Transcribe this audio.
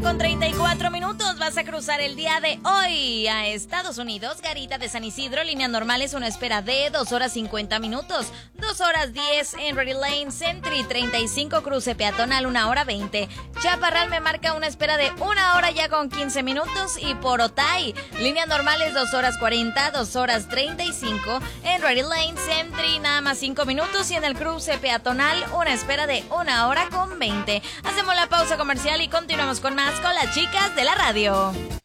con 34 minutos. Vas a cruzar el día de hoy a Estados Unidos. Garita de San Isidro, líneas normales, una espera de 2 horas 50 minutos. 2 horas 10 en Ready Lane, Sentry 35, cruce peatonal 1 hora 20. Chaparral me marca una espera de 1 hora ya con 15 minutos. Y por Otay, líneas normales 2 horas 40, 2 horas 35 en Ready Lane, Sentry nada más 5 minutos. Y en el cruce peatonal una espera de 1 hora con 20. Hacemos la pausa comercial y continuamos con más con las chicas de la radio.